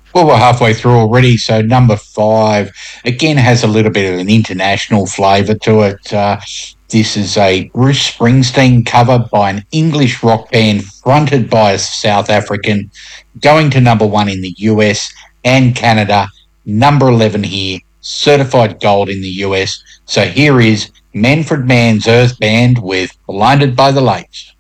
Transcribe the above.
Well, we're halfway through already. So number five, again, has a little bit of an international flavour to it. This is a Bruce Springsteen cover by an English rock band fronted by a South African, going to number one in the US and Canada, number 11 here, certified gold in the US. So here is Manfred Mann's Earth Band with Blinded by the Lights.